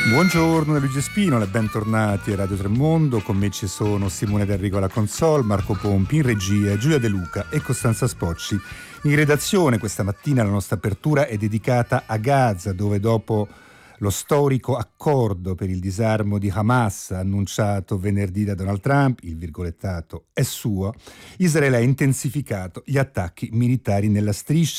Buongiorno da Luigi Spinola e bentornati a Radio Tremondo. Con me ci sono Simone D'Enrico alla console, Marco Pompi in regia, Giulia De Luca e Costanza Spocci in redazione. Questa mattina la nostra apertura è dedicata a Gaza, dove dopo lo storico accordo per il disarmo di Hamas annunciato venerdì da Donald Trump, il virgolettato è suo, Israele ha intensificato gli attacchi militari nella striscia.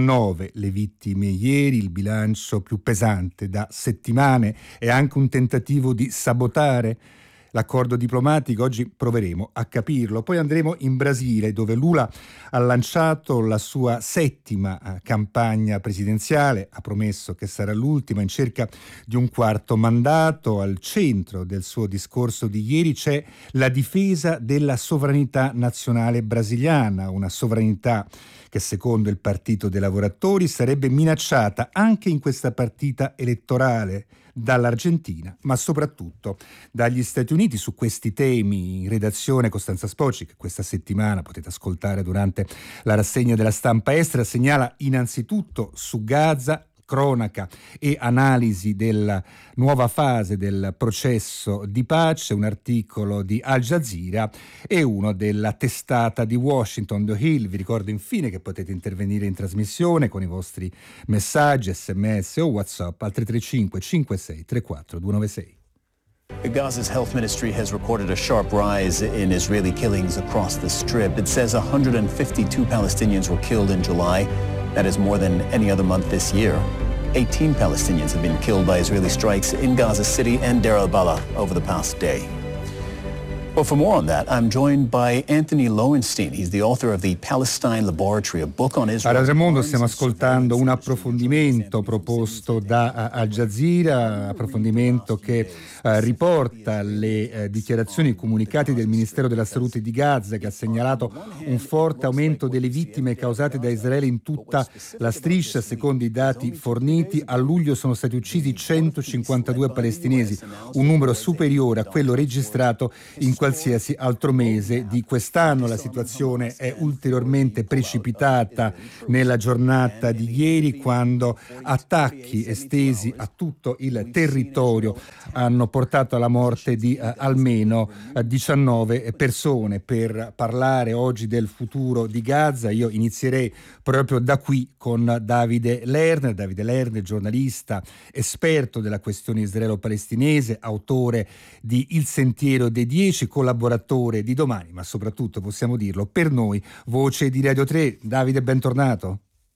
19 le vittime ieri, il bilancio più pesante da settimane, e anche un tentativo di sabotare l'accordo diplomatico. Oggi proveremo a capirlo. Poi andremo in Brasile, dove Lula ha lanciato la sua settima campagna presidenziale, ha promesso che sarà l'ultima, in cerca di un quarto mandato. Al centro del suo discorso di ieri c'è la difesa della sovranità nazionale brasiliana, una sovranità che secondo il Partito dei Lavoratori sarebbe minacciata anche in questa partita elettorale dall'Argentina, ma soprattutto dagli Stati Uniti. Su questi temi in redazione Costanza Spocci, che questa settimana potete ascoltare durante la rassegna della stampa estera, segnala innanzitutto su Gaza cronaca e analisi della nuova fase del processo di pace, un articolo di Al Jazeera e uno della testata di Washington, The Hill. Vi ricordo infine che potete intervenire in trasmissione con i vostri messaggi, sms o WhatsApp al 335 56 34 296. Gaza's health ministry has recorded a sharp rise in Israeli killings across the Strip. It says 152 Palestinians were killed in July. That is more than any other month this year. 18 Palestinians have been killed by Israeli strikes in Gaza City and Deir al-Balah over the past day. Well, for more on that, I'm joined by Anthony Lowenstein. He's the author of the Palestine Laboratory, a book on Israel. A Radio Tremondo stiamo ascoltando un approfondimento proposto da Al Jazeera, approfondimento che riporta le dichiarazioni e comunicati del Ministero della Salute di Gaza, che ha segnalato un forte aumento delle vittime causate da Israele in tutta la striscia. Secondo i dati forniti, a luglio sono stati uccisi 152 palestinesi, un numero superiore a quello registrato in qualsiasi altro mese di quest'anno. La situazione è ulteriormente precipitata nella giornata di ieri, quando attacchi estesi a tutto il territorio hanno portato alla morte di almeno 19 persone. Per parlare oggi del futuro di Gaza, io inizierei proprio da qui con Davide Lerner, giornalista, esperto della questione israelo-palestinese, autore di Il Sentiero dei 10, collaboratore di Domani, ma soprattutto, possiamo dirlo, per noi, voce di Radio 3. Davide, bentornato.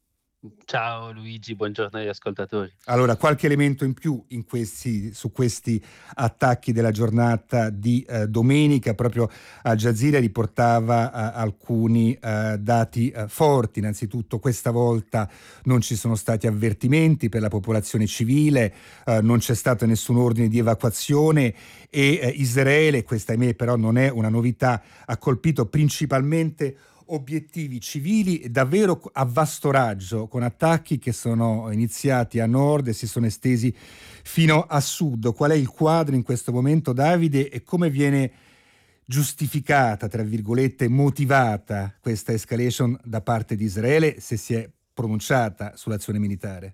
Ciao Luigi, buongiorno agli ascoltatori. Allora, qualche elemento in più su questi attacchi della giornata di domenica. Proprio Al Jazeera riportava alcuni dati forti. Innanzitutto, questa volta non ci sono stati avvertimenti per la popolazione civile, non c'è stato nessun ordine di evacuazione e Israele, questa ahimè però non è una novità, ha colpito principalmente obiettivi civili davvero a vasto raggio, con attacchi che sono iniziati a nord e si sono estesi fino a sud. Qual è il quadro in questo momento, Davide, e come viene giustificata, tra virgolette, motivata questa escalation da parte di Israele, se si è pronunciata sull'azione militare?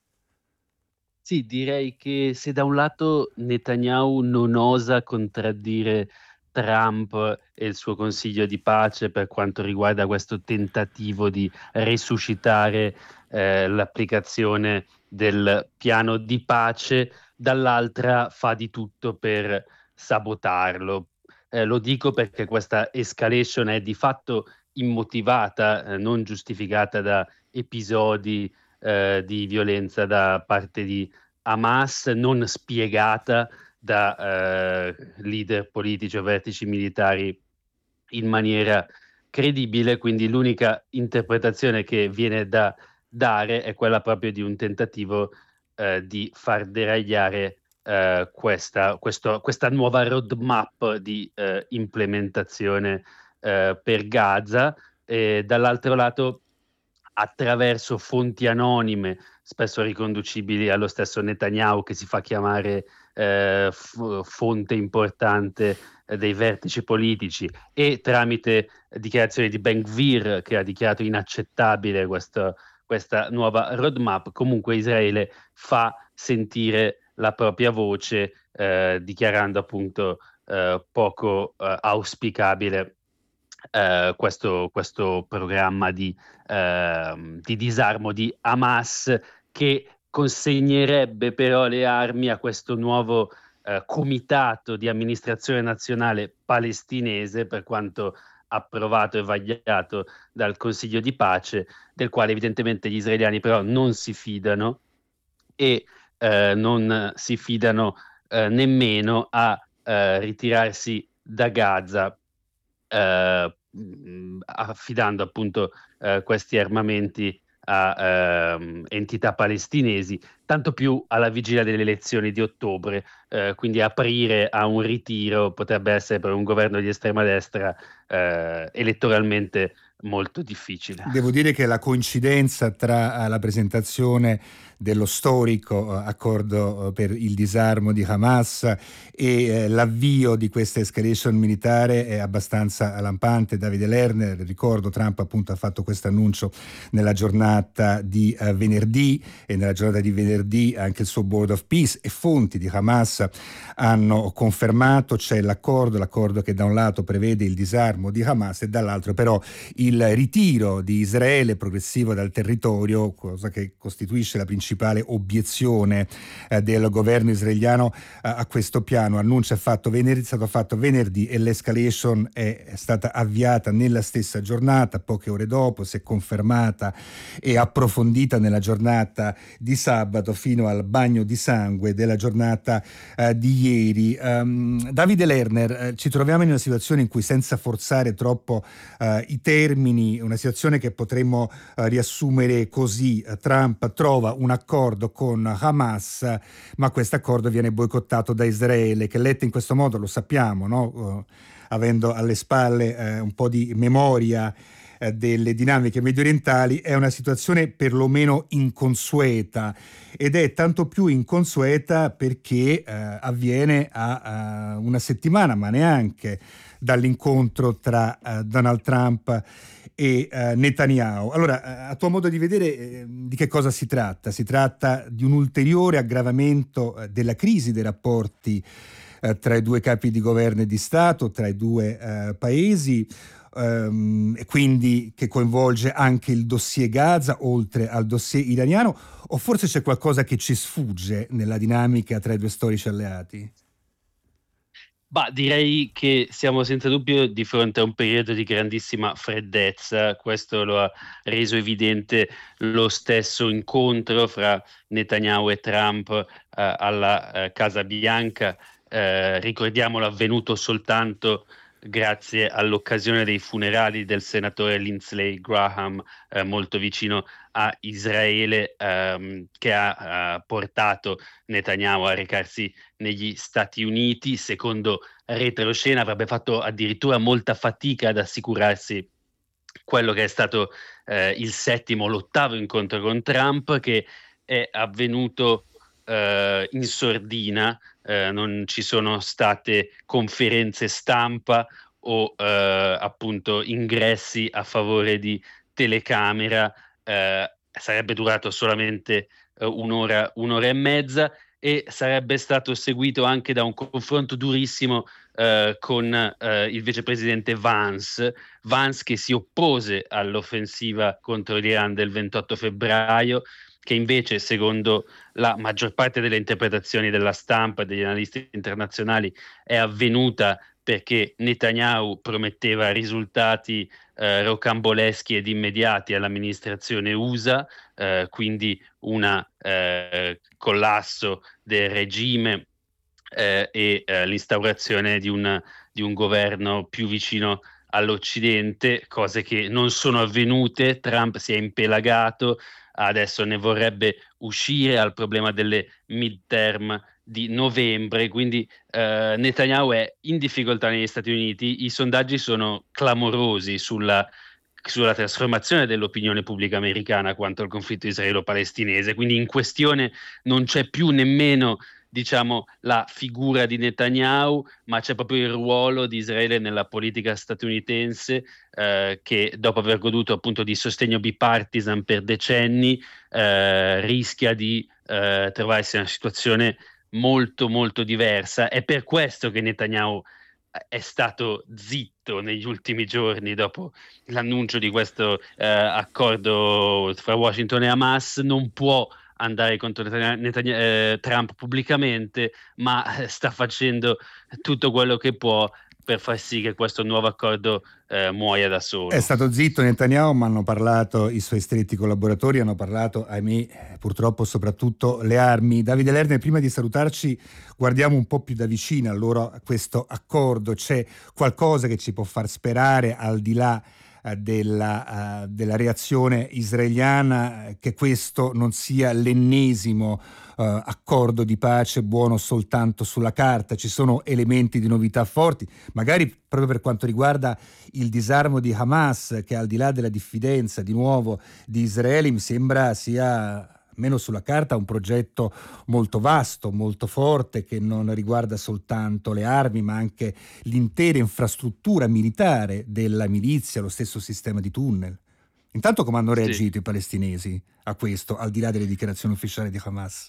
Sì, direi che se da un lato Netanyahu non osa contraddire Trump e il suo consiglio di pace per quanto riguarda questo tentativo di resuscitare l'applicazione del piano di pace, dall'altra fa di tutto per sabotarlo. Lo dico perché questa escalation è di fatto immotivata, non giustificata da episodi di violenza da parte di Hamas, non spiegata da leader politici o vertici militari in maniera credibile. Quindi l'unica interpretazione che viene da dare è quella proprio di un tentativo di far deragliare questa nuova roadmap di implementazione per Gaza. E dall'altro lato, attraverso fonti anonime, spesso riconducibili allo stesso Netanyahu, che si fa chiamare fonte importante dei vertici politici, e tramite dichiarazioni di Ben Gvir, che ha dichiarato inaccettabile questa nuova roadmap. Comunque Israele fa sentire la propria voce, dichiarando appunto poco auspicabile questo programma di disarmo di Hamas, che consegnerebbe però le armi a questo nuovo comitato di amministrazione nazionale palestinese, per quanto approvato e vagliato dal Consiglio di pace, del quale evidentemente gli israeliani però non si fidano, e non si fidano nemmeno a ritirarsi da Gaza, affidando appunto questi armamenti a entità palestinesi, tanto più alla vigilia delle elezioni di ottobre. Quindi aprire a un ritiro potrebbe essere per un governo di estrema destra elettoralmente molto difficile. Devo dire che la coincidenza tra la presentazione dello storico accordo per il disarmo di Hamas e l'avvio di questa escalation militare è abbastanza lampante. Davide Lerner, ricordo, Trump appunto ha fatto questo annuncio nella giornata di venerdì, e nella giornata di venerdì anche il suo Board of Peace e fonti di Hamas hanno confermato c'è l'accordo che da un lato prevede il disarmo di Hamas e dall'altro però il ritiro di Israele progressivo dal territorio, cosa che costituisce la principale obiezione del governo israeliano a questo piano. Annuncio è stato fatto venerdì e l'escalation è stata avviata nella stessa giornata. Poche ore dopo si è confermata e approfondita nella giornata di sabato fino al bagno di sangue della giornata di ieri. Davide Lerner, ci troviamo in una situazione in cui, senza forzare troppo i termini, una situazione che potremmo riassumere così: Trump trova un accordo con Hamas, ma questo accordo viene boicottato da Israele, che letta in questo modo, lo sappiamo, no? Avendo alle spalle un po' di memoria delle dinamiche mediorientali, è una situazione perlomeno inconsueta, ed è tanto più inconsueta perché avviene a una settimana, ma neanche, dall'incontro tra Donald Trump e Netanyahu. Allora, a tuo modo di vedere, di che cosa si tratta? Si tratta di un ulteriore aggravamento della crisi dei rapporti tra i due capi di governo e di Stato, tra i due paesi, e quindi che coinvolge anche il dossier Gaza oltre al dossier iraniano, o forse c'è qualcosa che ci sfugge nella dinamica tra i due storici alleati? Bah, direi che siamo senza dubbio di fronte a un periodo di grandissima freddezza. Questo lo ha reso evidente lo stesso incontro fra Netanyahu e Trump alla Casa Bianca. Ricordiamolo, avvenuto soltanto grazie all'occasione dei funerali del senatore Lindsey Graham, molto vicino a Israele, che ha portato Netanyahu a recarsi negli Stati Uniti. Secondo retroscena avrebbe fatto addirittura molta fatica ad assicurarsi quello che è stato l'ottavo incontro con Trump, che è avvenuto in sordina. Non ci sono state conferenze stampa o appunto ingressi a favore di telecamera. Sarebbe durato solamente un'ora e mezza, e sarebbe stato seguito anche da un confronto durissimo con il vicepresidente Vance, che si oppose all'offensiva contro l'Iran del 28 febbraio, che invece, secondo la maggior parte delle interpretazioni della stampa e degli analisti internazionali, è avvenuta perché Netanyahu prometteva risultati rocamboleschi ed immediati all'amministrazione USA, quindi un collasso del regime e l'instaurazione di un governo più vicino all'Occidente, cose che non sono avvenute. Trump si è impelagato, adesso ne vorrebbe uscire al problema delle midterm di novembre, quindi Netanyahu è in difficoltà negli Stati Uniti. I sondaggi sono clamorosi sulla trasformazione dell'opinione pubblica americana quanto al conflitto israelo-palestinese, quindi in questione non c'è più nemmeno, diciamo, la figura di Netanyahu, ma c'è proprio il ruolo di Israele nella politica statunitense, che dopo aver goduto appunto di sostegno bipartisan per decenni rischia di trovarsi in una situazione molto molto diversa. È per questo che Netanyahu è stato zitto negli ultimi giorni dopo l'annuncio di questo accordo fra Washington e Hamas. Non può andare contro Trump pubblicamente, ma sta facendo tutto quello che può per far sì che questo nuovo accordo muoia da solo. È stato zitto Netanyahu, ma hanno parlato i suoi stretti collaboratori, hanno parlato, ahimè, purtroppo soprattutto le armi. Davide Lerner, prima di salutarci, guardiamo un po' più da vicino a questo accordo. C'è qualcosa che ci può far sperare, al di là della reazione israeliana, che questo non sia l'ennesimo accordo di pace buono soltanto sulla carta? Ci sono elementi di novità forti, magari proprio per quanto riguarda il disarmo di Hamas, che al di là della diffidenza di nuovo di Israele mi sembra sia, almeno sulla carta, un progetto molto vasto, molto forte, che non riguarda soltanto le armi ma anche l'intera infrastruttura militare della milizia, lo stesso sistema di tunnel. Intanto come hanno reagito i palestinesi a questo, al di là delle dichiarazioni ufficiali di Hamas?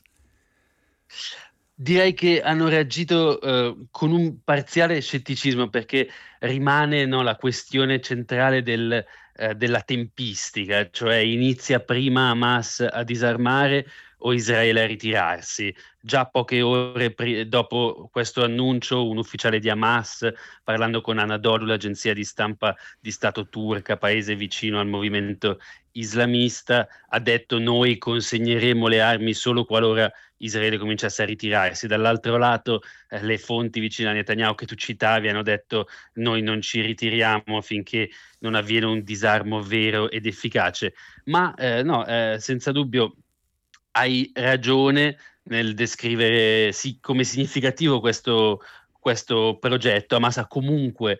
Direi che hanno reagito con un parziale scetticismo, perché rimane, no, la questione centrale della tempistica, cioè inizia prima Hamas a disarmare o Israele a ritirarsi. Già poche ore dopo questo annuncio, un ufficiale di Hamas, parlando con Anadolu, l'agenzia di stampa di Stato turca, paese vicino al movimento islamista, ha detto: noi consegneremo le armi solo qualora Israele cominciasse a ritirarsi. Dall'altro lato, le fonti vicine a Netanyahu che tu citavi hanno detto: noi non ci ritiriamo finché non avviene un disarmo vero ed efficace. Ma senza dubbio hai ragione nel descrivere come significativo questo progetto. Hamas ha comunque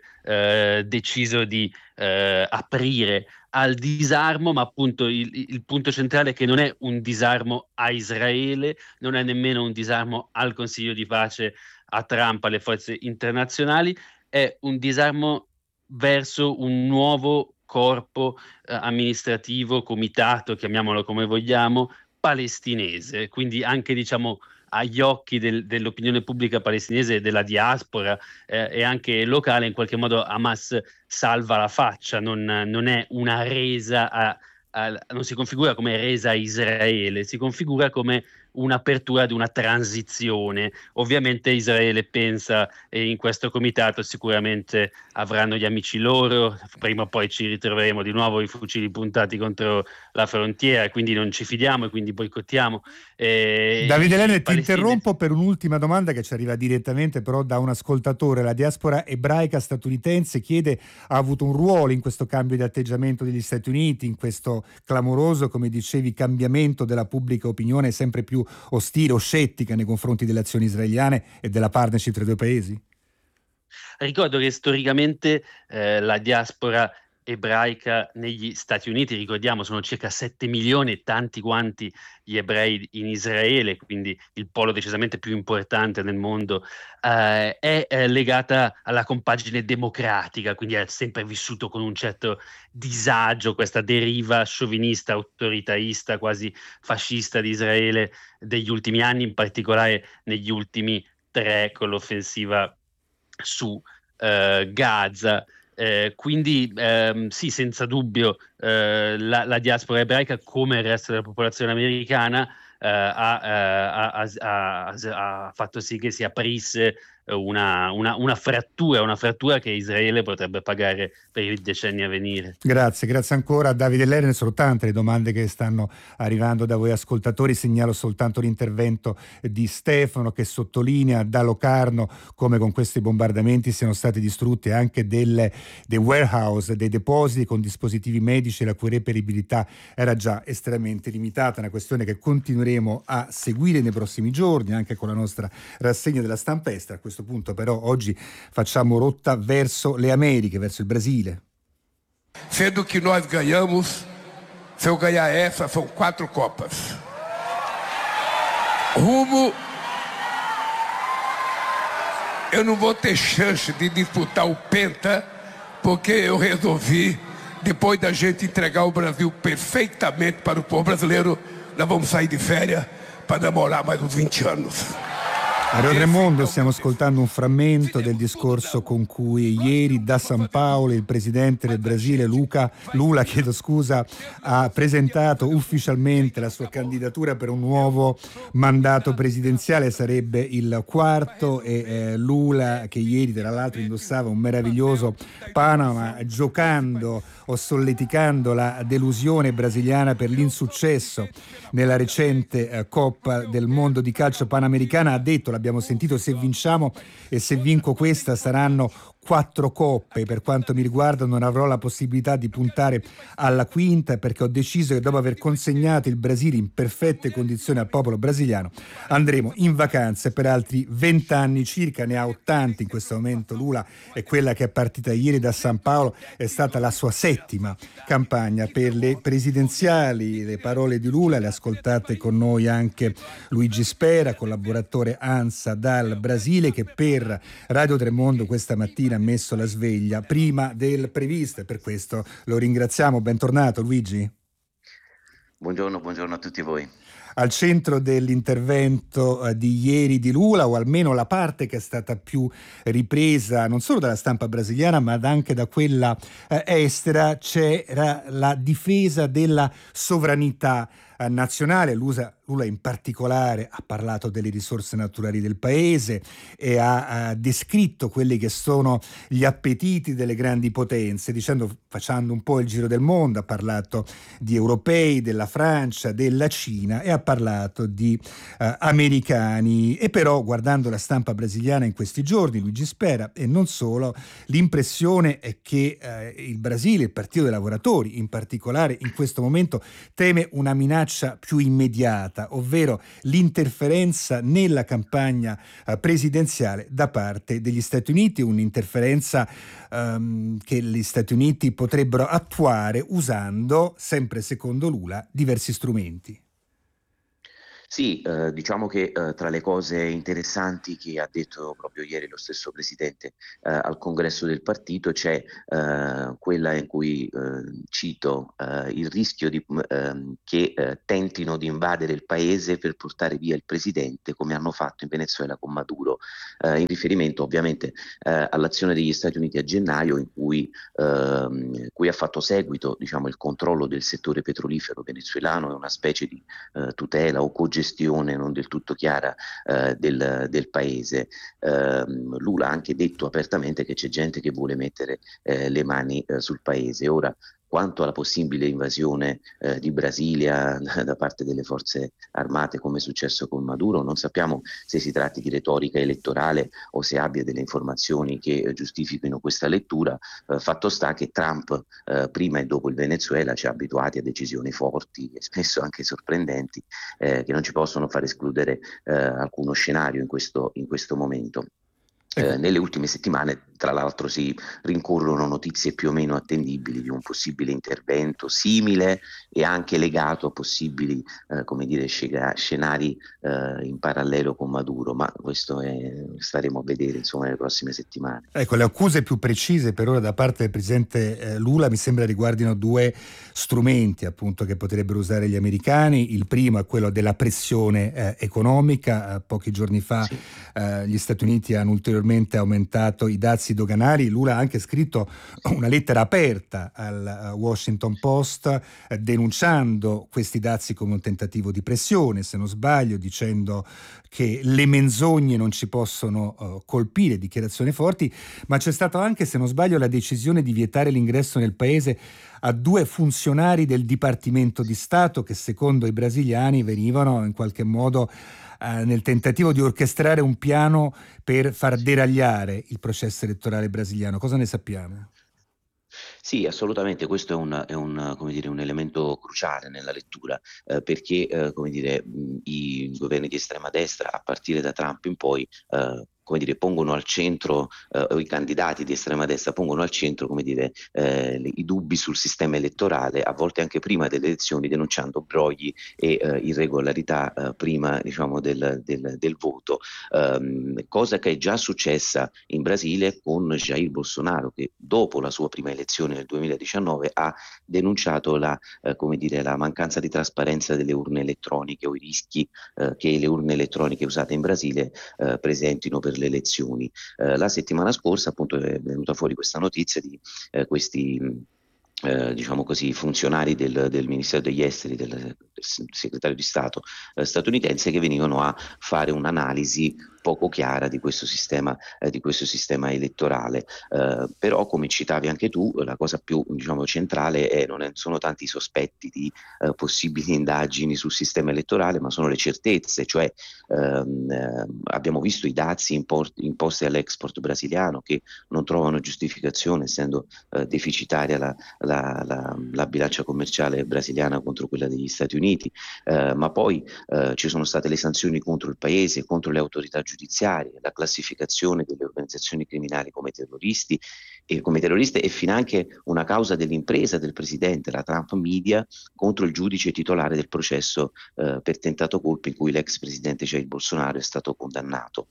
deciso di aprire al disarmo, ma appunto il punto centrale è che non è un disarmo a Israele, non è nemmeno un disarmo al Consiglio di pace, a Trump, alle forze internazionali, è un disarmo verso un nuovo corpo amministrativo, comitato, chiamiamolo come vogliamo, palestinese. Quindi anche, diciamo, agli occhi dell'opinione pubblica palestinese e della diaspora e anche locale, in qualche modo Hamas salva la faccia, non è una resa non si configura come resa a Israele, si configura come un'apertura di una transizione. Ovviamente Israele pensa, e in questo comitato sicuramente avranno gli amici loro, prima o poi ci ritroveremo di nuovo i fucili puntati contro la frontiera, quindi non ci fidiamo e quindi boicottiamo. Davide Lerner, ti interrompo per un'ultima domanda che ci arriva direttamente però da un ascoltatore. La diaspora ebraica statunitense chiede: ha avuto un ruolo in questo cambio di atteggiamento degli Stati Uniti, in questo clamoroso, come dicevi, cambiamento della pubblica opinione sempre più ostile o scettica nei confronti delle azioni israeliane e della partnership tra i due paesi? Ricordo che storicamente la diaspora ebraica negli Stati Uniti, ricordiamo, sono circa 7 milioni, tanti quanti gli ebrei in Israele, quindi il polo decisamente più importante nel mondo, è legata alla compagine democratica, quindi ha sempre vissuto con un certo disagio questa deriva sciovinista, autoritarista, quasi fascista di Israele degli ultimi anni, in particolare negli ultimi 3 con l'offensiva su Gaza. Quindi sì, senza dubbio la diaspora ebraica, come il resto della popolazione americana, ha fatto sì che si aprisse una frattura che Israele potrebbe pagare per i decenni a venire. Grazie ancora a Davide Lerner. Sono tante le domande che stanno arrivando da voi ascoltatori. Segnalo soltanto l'intervento di Stefano, che sottolinea da Locarno come con questi bombardamenti siano stati distrutti anche dei warehouse, dei depositi con dispositivi medici, la cui reperibilità era già estremamente limitata. Una questione che continueremo a seguire nei prossimi giorni anche con la nostra rassegna della Stampa Estera. A questo punto però oggi facciamo rotta verso le Americhe, verso il Brasile. Sendo que nós ganhamos, se eu ganhar essa, são 4 Copas. Rumo, eu não vou ter chance de disputar o Penta, porque eu resolvi, depois da gente entregar o Brasil perfeitamente para o povo brasileiro, nós vamos sair de férias para namorar mais uns 20 anos. A Radio Tremondo stiamo ascoltando un frammento del discorso con cui ieri da San Paolo il presidente del Brasile Lula, ha presentato ufficialmente la sua candidatura per un nuovo mandato presidenziale. Sarebbe il quarto, e Lula, che ieri tra l'altro indossava un meraviglioso Panama, giocando o solleticando la delusione brasiliana per l'insuccesso nella recente Coppa del Mondo di calcio panamericana, ha detto, l'abbiamo sentito: se vinciamo e se vinco questa saranno 4 coppe. Per quanto mi riguarda non avrò la possibilità di puntare alla quinta, perché ho deciso che dopo aver consegnato il Brasile in perfette condizioni al popolo brasiliano andremo in vacanze per altri 20 anni circa. Ne ha 80 in questo momento Lula, è quella che è partita ieri da San Paolo, è stata la sua 7ª campagna per le presidenziali. Le parole di Lula le ascoltate con noi anche Luigi Spera, collaboratore ANSA dal Brasile, che per Radio Tremondo questa mattina ha messo la sveglia prima del previsto, e per questo lo ringraziamo. Bentornato Luigi. Buongiorno a tutti voi. Al centro dell'intervento di ieri di Lula, o almeno la parte che è stata più ripresa non solo dalla stampa brasiliana ma anche da quella estera, c'era la difesa della sovranità nazionale. Lula in particolare ha parlato delle risorse naturali del paese e ha descritto quelli che sono gli appetiti delle grandi potenze, facendo un po' il giro del mondo. Ha parlato di europei, della Francia, della Cina, e ha parlato di americani. E però, guardando la stampa brasiliana in questi giorni, Luigi Spera, e non solo, l'impressione è che il Brasile, il Partito dei Lavoratori in particolare, in questo momento teme una minaccia più immediata, ovvero l'interferenza nella campagna presidenziale da parte degli Stati Uniti, un'interferenza che gli Stati Uniti potrebbero attuare usando, sempre secondo Lula, diversi strumenti. Sì, diciamo che tra le cose interessanti che ha detto proprio ieri lo stesso Presidente al congresso del partito c'è quella in cui cito il rischio che tentino di invadere il paese per portare via il Presidente, come hanno fatto in Venezuela con Maduro, in riferimento ovviamente all'azione degli Stati Uniti a gennaio, in cui ha fatto seguito, diciamo, il controllo del settore petrolifero venezuelano e una specie di tutela o cogestione non del tutto chiara del paese. Lula ha anche detto apertamente che c'è gente che vuole mettere le mani sul paese. Ora, quanto alla possibile invasione di Brasilia da parte delle forze armate, come è successo con Maduro, non sappiamo se si tratti di retorica elettorale o se abbia delle informazioni che giustifichino questa lettura. Fatto sta che Trump, prima e dopo il Venezuela, ci ha abituati a decisioni forti e spesso anche sorprendenti, che non ci possono far escludere alcuno scenario in questo momento. Nelle ultime settimane, tra l'altro, si rincorrono notizie più o meno attendibili di un possibile intervento simile e anche legato a possibili scenari in parallelo con Maduro, ma questo staremo a vedere nelle prossime settimane. Ecco, le accuse più precise per ora da parte del presidente Lula mi sembra riguardino 2 strumenti, appunto, che potrebbero usare gli americani. Il primo è quello della pressione economica. Pochi giorni fa Sì. Gli Stati Uniti hanno ulteriormente aumentato i dazi doganali. Lula ha anche scritto una lettera aperta al Washington Post denunciando questi dazi come un tentativo di pressione, se non sbaglio, dicendo che le menzogne non ci possono colpire, dichiarazioni forti. Ma c'è stato anche, se non sbaglio, la decisione di vietare l'ingresso nel paese a 2 funzionari del Dipartimento di Stato che, secondo i brasiliani, venivano in qualche modo nel tentativo di orchestrare un piano per far deragliare il processo elettorale brasiliano. Cosa ne sappiamo? Sì, assolutamente, questo è un elemento cruciale nella lettura, perché i governi di estrema destra, a partire da Trump in poi, come dire, pongono al centro, o i candidati di estrema destra pongono al centro, come dire, i dubbi sul sistema elettorale, a volte anche prima delle elezioni, denunciando brogli e irregolarità prima, diciamo, del voto, cosa che è già successa in Brasile con Jair Bolsonaro, che dopo la sua prima elezione nel 2019 ha denunciato come dire, la mancanza di trasparenza delle urne elettroniche o i rischi che le urne elettroniche usate in Brasile presentino per le elezioni. La settimana scorsa appunto è venuta fuori questa notizia di questi diciamo così, funzionari del Ministero degli Esteri, del segretario di Stato statunitense, che venivano a fare un'analisi poco chiara di questo sistema elettorale. Però, come citavi anche tu, la cosa più, diciamo, centrale non sono tanti i sospetti di possibili indagini sul sistema elettorale, ma sono le certezze, cioè abbiamo visto i dazi imposti all'export brasiliano, che non trovano giustificazione, essendo deficitaria la bilancia commerciale brasiliana contro quella degli Stati Uniti, ma poi ci sono state le sanzioni contro il paese, contro le autorità giudiziarie, la classificazione delle organizzazioni criminali come terroriste, e finanche una causa dell'impresa del presidente, la Trump Media, contro il giudice titolare del processo per tentato colpo in cui l'ex presidente Jair Bolsonaro è stato condannato.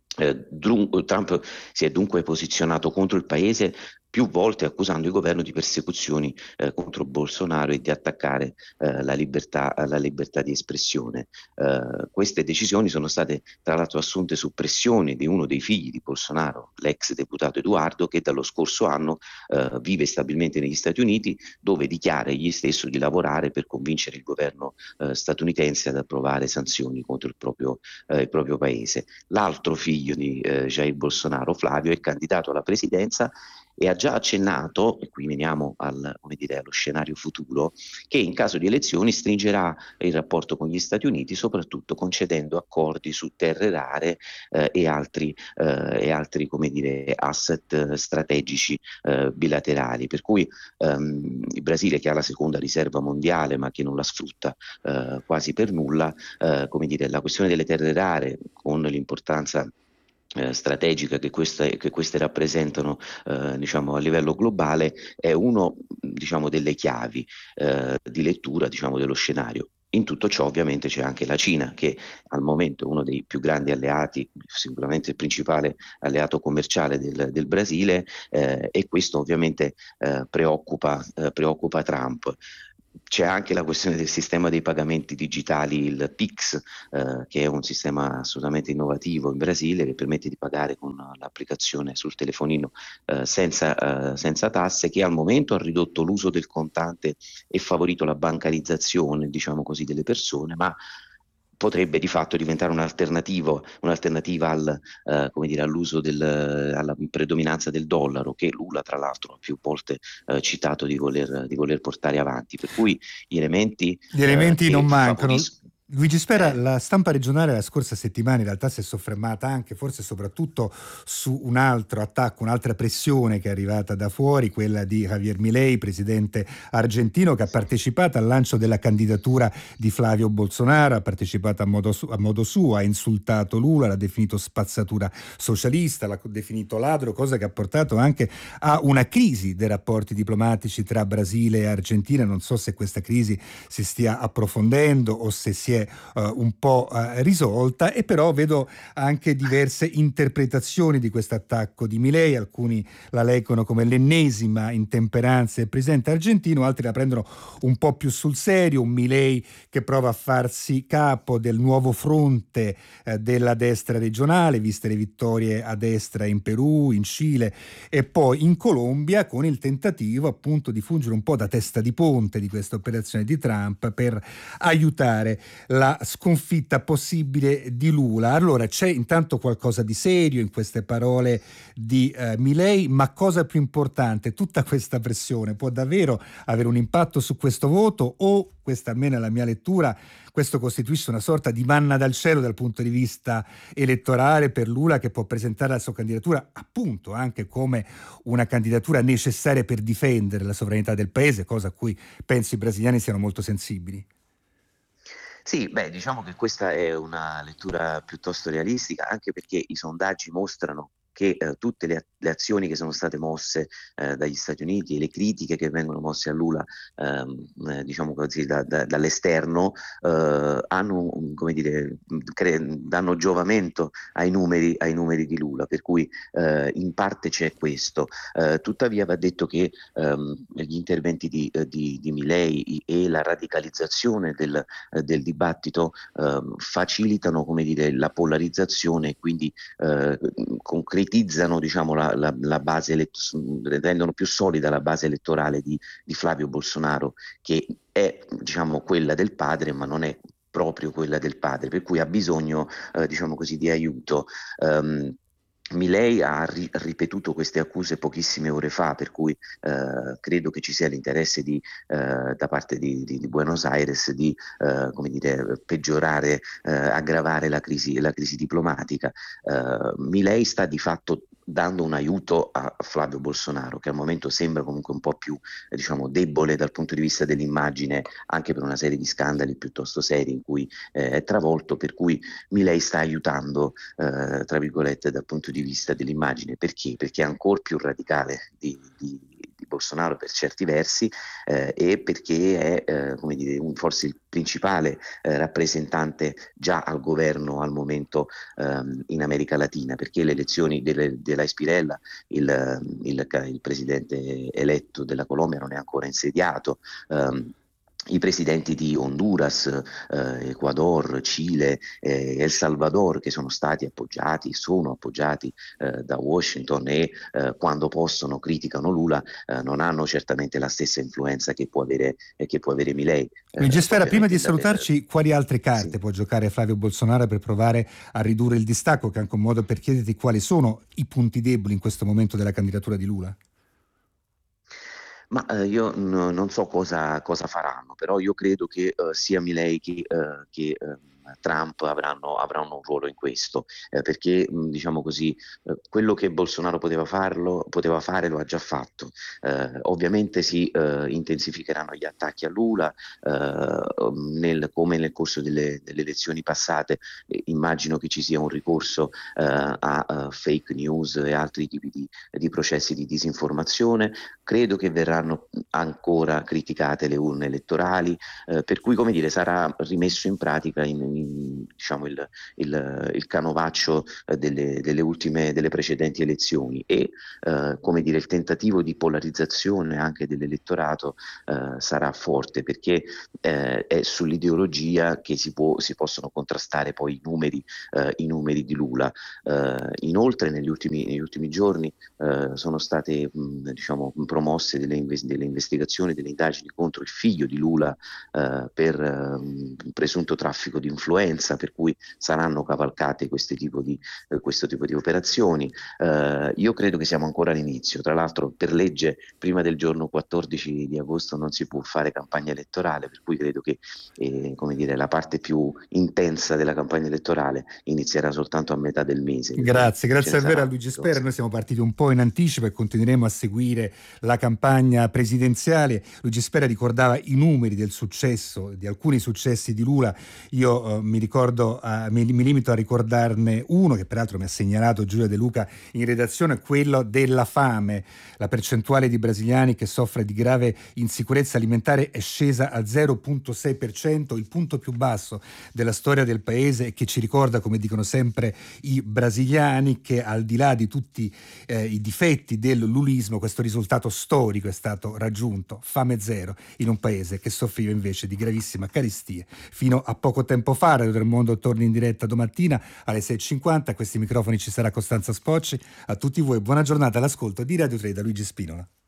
Trump si è dunque posizionato contro il paese più volte, accusando il governo di persecuzioni contro Bolsonaro e di attaccare la libertà di espressione. Queste decisioni sono state tra l'altro assunte su pressione di uno dei figli di Bolsonaro, l'ex deputato Eduardo, che dallo scorso anno vive stabilmente negli Stati Uniti, dove dichiara egli stesso di lavorare per convincere il governo statunitense ad approvare sanzioni contro il proprio paese. L'altro figlio di Jair Bolsonaro, Flavio, è candidato alla presidenza e ha già accennato, e qui veniamo allo scenario futuro, che in caso di elezioni stringerà il rapporto con gli Stati Uniti, soprattutto concedendo accordi su terre rare e altri come dire, asset strategici bilaterali. Per cui il Brasile, che ha la seconda riserva mondiale ma che non la sfrutta quasi per nulla, come dire, la questione delle terre rare, con l'importanza strategica che queste rappresentano diciamo a livello globale, è uno, diciamo, delle chiavi di lettura, diciamo, dello scenario. In tutto ciò ovviamente c'è anche la Cina, che al momento è uno dei più grandi alleati, sicuramente il principale alleato commerciale del Brasile, e questo ovviamente preoccupa Trump. C'è anche la questione del sistema dei pagamenti digitali, il Pix, che è un sistema assolutamente innovativo in Brasile, che permette di pagare con l'applicazione sul telefonino senza tasse, che al momento ha ridotto l'uso del contante e favorito la bancarizzazione, diciamo così, delle persone, ma potrebbe di fatto diventare un'alternativa all'uso alla predominanza del dollaro, che Lula tra l'altro ha più volte citato di voler portare avanti. Per cui gli elementi non mancano. Luigi Spera, Eh. la stampa regionale la scorsa settimana in realtà si è soffermata anche, forse soprattutto, su un altro attacco, un'altra pressione che è arrivata da fuori, quella di Javier Milei, presidente argentino, che ha partecipato al lancio della candidatura di Flavio Bolsonaro, ha partecipato a modo suo, ha insultato Lula, l'ha definito spazzatura socialista, l'ha definito ladro, cosa che ha portato anche a una crisi dei rapporti diplomatici tra Brasile e Argentina. Non so se questa crisi si stia approfondendo o se si è un po' risolta, e però vedo anche diverse interpretazioni di questo attacco di Milei. Alcuni la leggono come l'ennesima intemperanza del presidente argentino, altri la prendono un po' più sul serio, un Milei che prova a farsi capo del nuovo fronte della destra regionale, viste le vittorie a destra in Perù, in Cile e poi in Colombia, con il tentativo appunto di fungere un po' da testa di ponte di questa operazione di Trump per aiutare la sconfitta possibile di Lula. Allora, c'è intanto qualcosa di serio in queste parole di Milei, ma cosa più importante, tutta questa pressione può davvero avere un impatto su questo voto, o, questa almeno è la mia lettura, questo costituisce una sorta di manna dal cielo dal punto di vista elettorale per Lula, che può presentare la sua candidatura appunto anche come una candidatura necessaria per difendere la sovranità del paese, cosa a cui penso i brasiliani siano molto sensibili? Sì, beh, diciamo che questa è una lettura piuttosto realistica, anche perché i sondaggi mostrano che tutte le azioni che sono state mosse dagli Stati Uniti e le critiche che vengono mosse a Lula, diciamo così, dall'esterno, hanno, come dire, danno giovamento ai numeri di Lula, per cui in parte c'è questo. Tuttavia va detto che gli interventi di Milei e la radicalizzazione del dibattito facilitano, come dire, la polarizzazione e quindi concretizzano, diciamo, la base, rendono più solida la base elettorale di Flavio Bolsonaro, che è, diciamo, quella del padre, ma non è proprio quella del padre, per cui ha bisogno, diciamo così, di aiuto. Milei ha ripetuto queste accuse pochissime ore fa, per cui credo che ci sia l'interesse da parte di Buenos Aires di come dire, peggiorare, aggravare la crisi diplomatica. Milei sta di fatto dando un aiuto a Flavio Bolsonaro, che al momento sembra comunque un po' più diciamo, debole dal punto di vista dell'immagine, anche per una serie di scandali piuttosto seri in cui è travolto, per cui Milei sta aiutando tra virgolette dal punto di vista dell'immagine. Perché? Perché è ancora più radicale di Bolsonaro per certi versi, e perché è come dire, forse il principale rappresentante già al governo al momento in America Latina, perché le elezioni della Spirella, il presidente eletto della Colombia non è ancora insediato. I presidenti di Honduras, Ecuador, Cile, El Salvador, che sono appoggiati da Washington e quando possono criticano Lula, non hanno certamente la stessa influenza che può avere Milei. Luigi Sfera, prima di salutarci, quali altre carte sì. può giocare Flavio Bolsonaro per provare a ridurre il distacco, che è anche un modo per chiederti quali sono i punti deboli in questo momento della candidatura di Lula? Ma io non so cosa faranno, però io credo che sia Milei che Trump avranno un ruolo in questo, perché diciamo così, quello che Bolsonaro poteva fare lo ha già fatto. Ovviamente si intensificheranno gli attacchi a Lula, come nel corso delle elezioni passate. Immagino che ci sia un ricorso a fake news e altri tipi di processi di disinformazione. Credo che verranno ancora criticate le urne elettorali, per cui, come dire, sarà rimesso in pratica diciamo il canovaccio delle precedenti elezioni e come dire, il tentativo di polarizzazione anche dell'elettorato sarà forte, perché è sull'ideologia che si possono contrastare poi i numeri di Lula. Inoltre negli ultimi giorni sono state diciamo, promosse delle investigazioni, delle indagini contro il figlio di Lula per presunto traffico di influenza, per cui saranno cavalcate questo tipo di operazioni. Io credo che siamo ancora all'inizio. Tra l'altro, per legge prima del giorno 14 di agosto non si può fare campagna elettorale, per cui credo che come dire, la parte più intensa della campagna elettorale inizierà soltanto a metà del mese. Grazie davvero a Luigi Sfera. Noi siamo partiti un po' in anticipo e continueremo a seguire la campagna presidenziale. Luigi Sfera ricordava i numeri del successo, di alcuni successi di Lula. Io mi limito a ricordarne uno che peraltro mi ha segnalato Giulia De Luca in redazione, quello della fame. La percentuale di brasiliani che soffre di grave insicurezza alimentare è scesa al 0,6%, il punto più basso della storia del paese, e che ci ricorda, come dicono sempre i brasiliani, che al di là di tutti i difetti del lulismo, questo risultato storico è stato raggiunto, fame zero, in un paese che soffriva invece di gravissima carestia fino a poco tempo fa. Radio del Mondo torna in diretta domattina alle 6:50. A questi microfoni ci sarà Costanza Spocci. A tutti voi buona giornata all'ascolto di Radio 3 da Luigi Spinola.